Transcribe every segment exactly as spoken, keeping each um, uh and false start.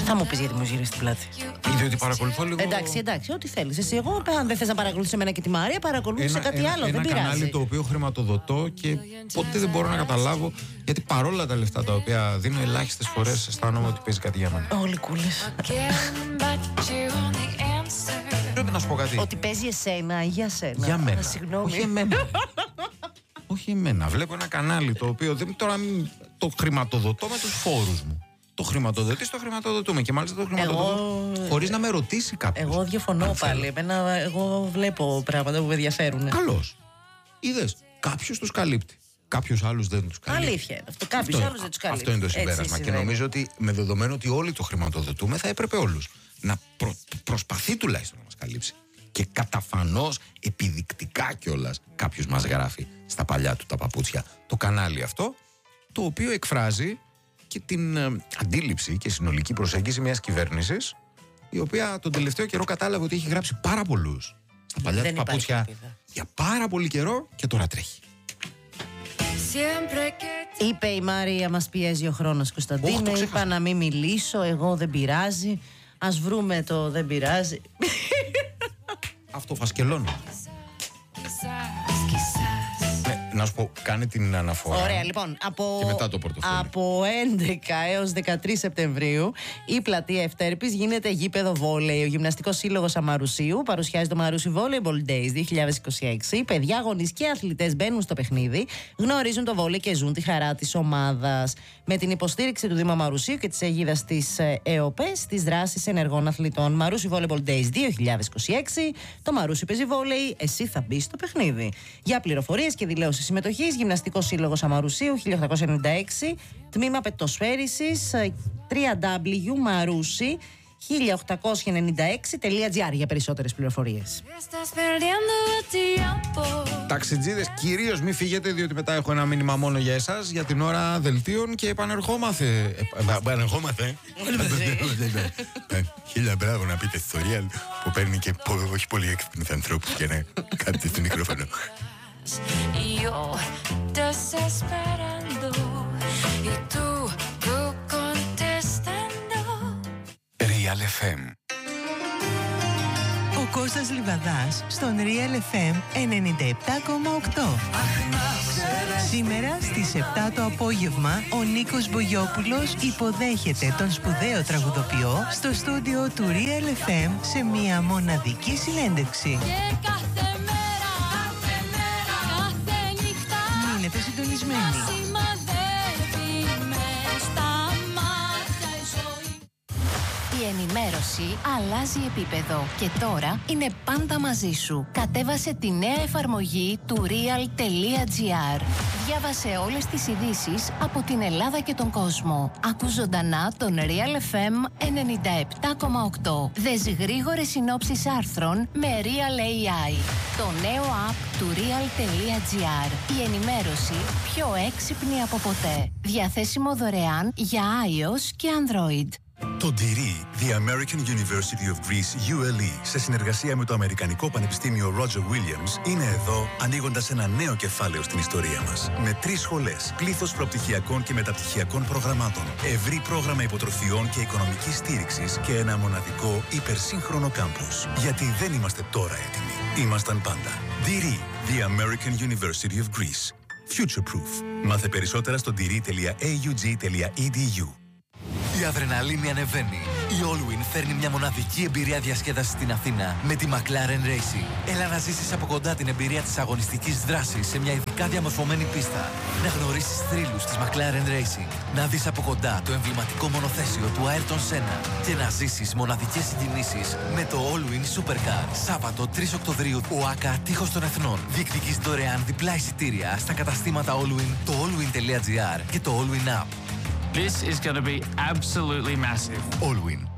Θα μου πεις γιατί μου γυρίσει την πλάτη. Διότι παρακολουθώ λίγο. Εντάξει, εντάξει, ό,τι θέλεις. Εσύ, εγώ, αν δεν θες να παρακολουθείς εμένα και τη Μάρια, παρακολούθησε κάτι ένα, άλλο. Ένα δεν πειράζει. Ένα κανάλι το οποίο χρηματοδοτώ και ποτέ δεν μπορώ να καταλάβω, γιατί παρόλα τα λεφτά τα οποία δίνω, ελάχιστες φορές αισθάνομαι ότι παίζει κάτι για μένα. Όλοι κούλες. Πρέπει να σου πω κάτι. Ότι παίζει εσένα, για σένα. Για μένα. Συγγνώμη. Όχι εμένα. Όχι εμένα. Βλέπω ένα κανάλι το οποίο δεν, τώρα μην το χρηματοδοτώ με τους φόρους μου. Το χρηματοδοτείς, το χρηματοδοτούμε. Και μάλιστα το χρηματοδοτώ εγώ... χωρίς να με ρωτήσει κάποιος. Εγώ διαφωνώ πάλι. Εμένα, εγώ βλέπω πράγματα που με ενδιαφέρουν. Καλώς. Είδες, κάποιος τους καλύπτει. Κάποιος άλλος δεν τους καλύπτει. Αλήθεια είναι αυτό. Κάποιος άλλος δεν τους καλύπτει. Αυτό είναι το συμπέρασμα. Και νομίζω ότι με δεδομένο ότι όλοι το χρηματοδοτούμε, θα έπρεπε όλους να προ, προσπαθεί τουλάχιστον να μας καλύψει. Και καταφανώς, επιδεικτικά κιόλας, κάποιος μας γράφει στα παλιά του τα παπούτσια το κανάλι αυτό, το οποίο εκφράζει και την ε, αντίληψη και συνολική προσέγγιση μιας κυβέρνησης, η οποία τον τελευταίο καιρό κατάλαβε ότι έχει γράψει πάρα πολλούς στα παλιά του παπούτσια για πάρα πολύ καιρό και τώρα τρέχει. Είπε η Μάρια, μας πιέζει ο χρόνος, Κωνσταντίνε. Oh, είπα να μην μιλήσω, εγώ δεν πειράζει. Ας βρούμε το δεν πειράζει. Αυτό φασκελώνω. Ναι, να σου πω, κάνε την αναφορά. Ωραία, λοιπόν. Από, και μετά το πορτοφόλι. Από έντεκα έως δεκατρείς Σεπτεμβρίου η πλατεία Ευτέρπης γίνεται γήπεδο βόλεϊ. Ο Γυμναστικός Σύλλογος Αμαρουσίου παρουσιάζει το Μαρούσι Volleyball Days δύο χιλιάδες είκοσι έξι. Παιδιά, γονείς και αθλητές μπαίνουν στο παιχνίδι, γνωρίζουν το βόλεϊ και ζουν τη χαρά της ομάδας. Με την υποστήριξη του Δήμου Αμαρουσίου και της αιγίδας της ΕΟΠΕ στις δράσεις ενεργών αθλητών. Μαρούσι Volleyball Days δύο χιλιάδες είκοσι έξι. Το Μαρούσι παίζει βόλεϊ, εσύ θα μπεις στο παιχνίδι. Για πληροφορίες και δηλώσεις συμμετοχής, Γυμναστικός Σύλλογος Αμαρουσίου χίλια οκτακόσια ενενήντα έξι, τμήμα πετοσφαίρισης, double-u double-u double-u τελεία μαρούσι χίλια οκτακόσια ενενήντα έξι τελεία τζι άρ για περισσότερες πληροφορίες. Ταξιτζίδες, κυρίως μη φύγετε, διότι μετά έχω ένα μήνυμα μόνο για εσάς για την ώρα δελτίων και επανερχόμαστε. Επανερχόμαστε. Χίλια μπράβο να πείτε ιστορία που παίρνει και όχι πολύ έξυπνους ανθρώπους και να κάνετε στο μικρόφωνο. Yo desesperando y tú, tú contestando. Real εφ εμ. Ο Κώστας Λιβαδάς στον Real εφ εμ ενενήντα επτά κόμμα οκτώ. Σήμερα στις επτά το απόγευμα ο Νίκος Μπογιόπουλος υποδέχεται τον σπουδαίο τραγουδοποιό στο στούντιο του Real εφ εμ σε μια μοναδική συνέντευξη. Μείνετε συντονισμένοι. Η ενημέρωση αλλάζει επίπεδο και τώρα είναι πάντα μαζί σου. Κατέβασε τη νέα εφαρμογή του real τελεία τζι άρ. Διάβασε όλες τις ειδήσεις από την Ελλάδα και τον κόσμο. Άκου ζωντανά τον Real εφ εμ ενενήντα επτά κόμμα οκτώ. Δες γρήγορες συνόψεις άρθρων με Real έι άι. Το νέο app του real τελεία τζι άρ. Η ενημέρωση πιο έξυπνη από ποτέ. Διαθέσιμο δωρεάν για iOS και Android. Το ντι αρ ι, The American University of Greece, γιου ελ ι, σε συνεργασία με το Αμερικανικό Πανεπιστήμιο Roger Williams, είναι εδώ ανοίγοντας ένα νέο κεφάλαιο στην ιστορία μας. Με τρεις σχολές, πλήθος προπτυχιακών και μεταπτυχιακών προγραμμάτων, ευρύ πρόγραμμα υποτροφιών και οικονομικής στήριξης και ένα μοναδικό υπερσύγχρονο κάμπους. Γιατί δεν είμαστε τώρα έτοιμοι. Ήμασταν πάντα. ντι αρ ι, The American University of Greece. Future Proof. Μάθε περισσότερα στο ντι αρ ι τελεία έι γιου τζι τελεία ι ντι γιου. Η αδρεναλίνη ανεβαίνει. Η Allwyn φέρνει μια μοναδική εμπειρία διασκέδασης στην Αθήνα με τη McLaren Racing. Έλα να ζήσεις από κοντά την εμπειρία της αγωνιστικής δράσης σε μια ειδικά διαμορφωμένη πίστα. Να γνωρίσεις θρύλους της McLaren Racing. Να δεις από κοντά το εμβληματικό μονοθέσιο του Ayrton Senna. Και να ζήσεις μοναδικές συγκινήσεις με το Allwyn Supercar. Σάββατο τρεις Οκτωβρίου, ΟΑΚΑ Τείχος των Εθνών. Διεκδικείς δωρεάν διπλά εισιτήρια στα καταστήματα Allwyn, το allwyn τελεία τζι άρ και το Allwyn App. This is going to be absolutely massive. Allwyn.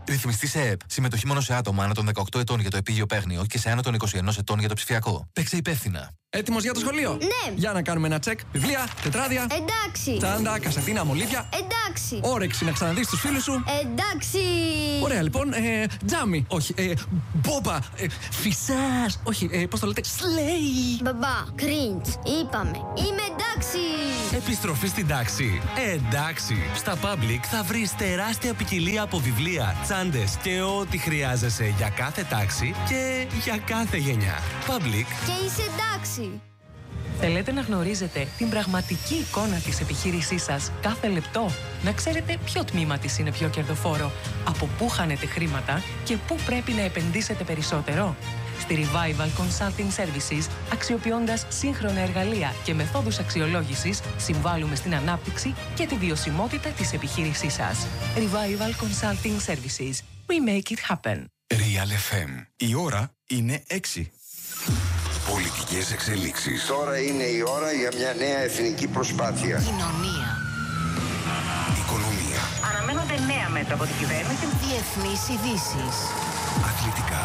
Ρυθμιστή σε ΕΕΠ. Συμμετοχή μόνο σε άτομα άνω των δεκαοκτώ ετών για το επίγειο παίγνιο και σε άνω των είκοσι ένα ετών για το ψηφιακό. Παίξε υπεύθυνα. Έτοιμος για το σχολείο? Ναι. Για να κάνουμε ένα τσεκ. Βιβλία, τετράδια. Εντάξει. Τσάντα, κασετίνα, μολύβια. Εντάξει. Όρεξη να ξαναδείς τους φίλους σου. Εντάξει. Ωραία, λοιπόν. Ε, τζάμι. Όχι. Ε, μπόμπα. Ε, φυσάς. Όχι. Ε, πώς το λέτε? Σλέι. Μπαμπά, cringe. Είπαμε. Είμαι εντάξει. Επιστροφή στην τάξη. Εντάξει. Στα Public θα βρεις τεράστια ποικιλία από βιβλία, τσάντες και ό,τι χρειάζεσαι για κάθε τάξη και για κάθε γενιά. Public. Και είσαι εντάξει. Θέλετε να γνωρίζετε την πραγματική εικόνα της επιχείρησής σας κάθε λεπτό? Να ξέρετε ποιο τμήμα της είναι πιο κερδοφόρο, από πού χάνετε χρήματα και πού πρέπει να επενδύσετε περισσότερο? Στη Revival Consulting Services, αξιοποιώντας σύγχρονα εργαλεία και μεθόδους αξιολόγησης, συμβάλλουμε στην ανάπτυξη και τη βιωσιμότητα της επιχείρησής σας. Revival Consulting Services. We make it happen. Real εφ εμ. Η ώρα είναι έξι. Πολιτικές εξελίξεις. Τώρα είναι η ώρα για μια νέα εθνική προσπάθεια. Κοινωνία. Οικονομία. Αναμένονται νέα μέτρα από την κυβέρνηση. Διεθνείς ειδήσεις. Αθλητικά.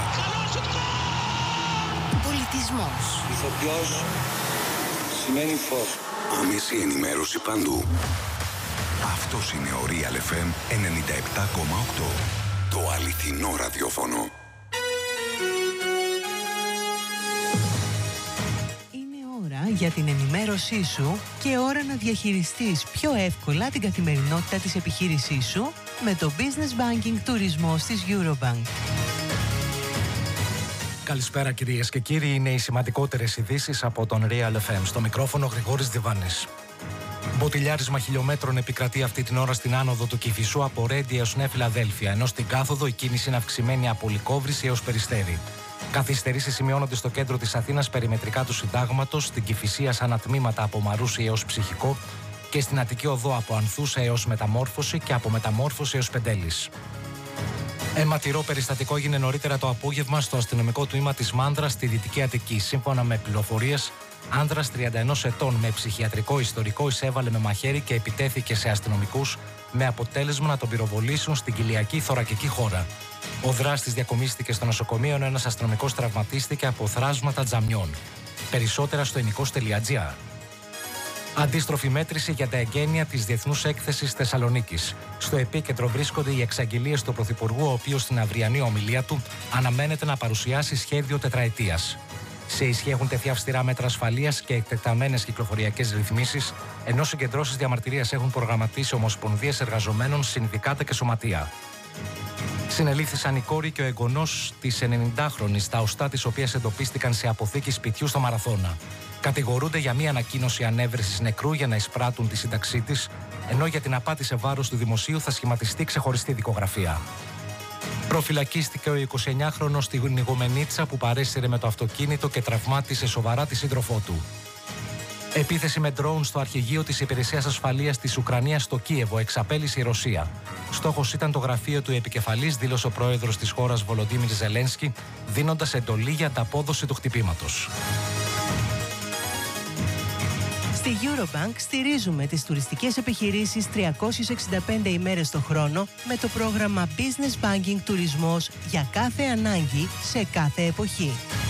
Πολιτισμός. Ηθοποιός σημαίνει φως. Άμεση ενημέρωση παντού. Αυτός είναι ο Real εφ εμ ενενήντα επτά κόμμα οκτώ. Το αληθινό ραδιόφωνο. Για την ενημέρωσή σου και ώρα να διαχειριστείς πιο εύκολα την καθημερινότητα της επιχείρησής σου με το Business Banking Τουρισμός της Eurobank. Καλησπέρα κυρίες και κύριοι, είναι οι σημαντικότερες ειδήσεις από τον Real εφ εμ. Στο μικρόφωνο Γρηγόρης Διβάνης. Μποτιλιάρισμα χιλιόμετρων επικρατεί αυτή την ώρα στην άνοδο του Κηφισού από Ρέντι έως Νέα Φιλαδέλφια, ενώ στην κάθοδο η κίνηση είναι αυξημένη από Λυκόβρηση έως Περιστέρι. Καθυστερήσεις σημειώνονται στο κέντρο της Αθήνας περιμετρικά του Συντάγματος, στην Κηφισίας ανατμήματα από Μαρούσι έως Ψυχικό και στην Αττική Οδό από Ανθούσα έως Μεταμόρφωση και από Μεταμόρφωση έως Πεντέλης. Αιματηρό περιστατικό έγινε νωρίτερα το απόγευμα στο αστυνομικό τμήμα της Μάνδρας στη Δυτική Αττική. Σύμφωνα με πληροφορίες, άνδρας τριάντα ενός ετών με ψυχιατρικό ιστορικό εισέβαλε με μαχαίρι και επιτέθηκε σε αστυνομικούς με αποτέλεσμα να τον πυροβολήσουν στην κοιλιακή θωρακική χώρα. Ο δράστης διακομίστηκε στο νοσοκομείο ενώ ένας αστυνομικός τραυματίστηκε από θράσματα τζαμιών. Περισσότερα στο ενικός τελεία τζι άρ. Αντίστροφη μέτρηση για τα εγγένεια της Διεθνούς Έκθεσης Θεσσαλονίκης. Στο επίκεντρο βρίσκονται οι εξαγγελίες του Πρωθυπουργού, ο οποίος στην αυριανή ομιλία του αναμένεται να παρουσιάσει σχέδιο τετραετίας. Σε ισχύ έχουν τεθεί αυστηρά μέτρα ασφαλείας και εκτεταμένες κυκλοφοριακές ρυθμίσεις, ενώ συγκεντρώσεις διαμαρτυρίας έχουν προγραμματίσει ομοσπονδίες εργαζομένων, συνδικάτα και σωματεία. Συνελήφθησαν η κόρη και ο εγγονός της ενενηντάχρονης, τα οστά της οποίας εντοπίστηκαν σε αποθήκη σπιτιού στο Μαραθώνα. Κατηγορούνται για μία ανακοίνωση ανέβρεσης νεκρού για να εισπράττουν τη σύνταξή της, ενώ για την απάτη σε βάρος του δημοσίου θα σχηματιστεί ξεχωριστή δικογραφία. Προφυλακίστηκε ο εικοσιεννιάχρονος στην Ιγουμενίτσα που παρέσυρε με το αυτοκίνητο και τραυμάτισε σοβαρά τη σύντροφό του. Επίθεση με ντρόουν στο αρχηγείο της Υπηρεσίας Ασφαλείας της Ουκρανίας στο Κίεβο εξαπέλυσε η Ρωσία. Στόχος ήταν το γραφείο του επικεφαλής, δήλωσε ο πρόεδρος της χώρας Βολοντίμιρ Ζελένσκι, δίνοντας εντολή για ανταπόδοση του χτυπήματος. Στη Eurobank στηρίζουμε τις τουριστικές επιχειρήσεις τριακόσιες εξήντα πέντε ημέρες το χρόνο με το πρόγραμμα Business Banking Τουρισμός για κάθε ανάγκη σε κάθε εποχή.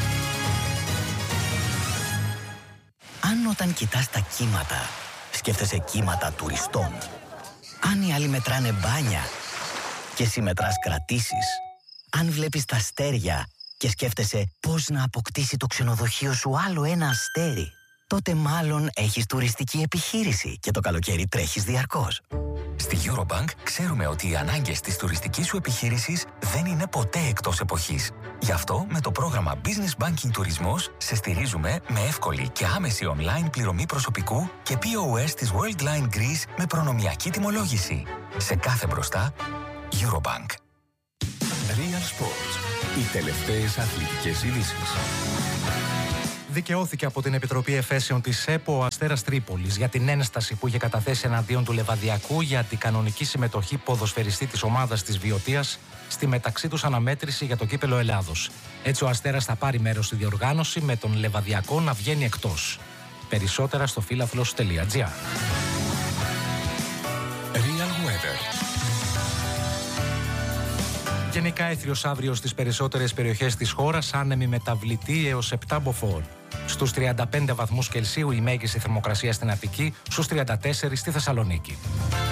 Αν όταν κοιτάς τα κύματα, σκέφτεσαι κύματα τουριστών. Αν οι άλλοι μετράνε μπάνια και εσύ μετράς κρατήσεις. Αν βλέπεις τα αστέρια και σκέφτεσαι πώς να αποκτήσει το ξενοδοχείο σου άλλο ένα αστέρι, τότε μάλλον έχεις τουριστική επιχείρηση και το καλοκαίρι τρέχεις διαρκώς. Στη Eurobank ξέρουμε ότι οι ανάγκες της τουριστικής σου επιχείρησης δεν είναι ποτέ εκτός εποχής. Γι' αυτό με το πρόγραμμα Business Banking Τουρισμός σε στηρίζουμε με εύκολη και άμεση online πληρωμή προσωπικού και πι ο ες της Worldline Greece με προνομιακή τιμολόγηση. Σε κάθε μπροστά, Eurobank. Real Sports. Οι τελευταίες αθλητικές ειδήσεις. Δικαιώθηκε από την Επιτροπή Εφέσεων της ΕΠΟ ο Αστέρας Τρίπολης για την ένσταση που είχε καταθέσει εναντίον του Λεβαδιακού για την κανονική συμμετοχή ποδοσφαιριστή της ομάδας της Βιωτίας στη μεταξύ τους αναμέτρηση για το κύπελο Ελλάδος. Έτσι ο Αστέρας θα πάρει μέρος στη διοργάνωση με τον Λεβαδιακό να βγαίνει εκτός. Περισσότερα στο φίλαθλος τελεία τζι άρ. Real Weather. Γενικά έθριος αύριο στις περισσότερες περιοχές της χώρας, άνεμη μεταβλητή έως επτά μποφόρ. Στους τριάντα πέντε βαθμούς Κελσίου η μέγιστη θερμοκρασία στην Αττική, στους τριάντα τέσσερα στη Θεσσαλονίκη.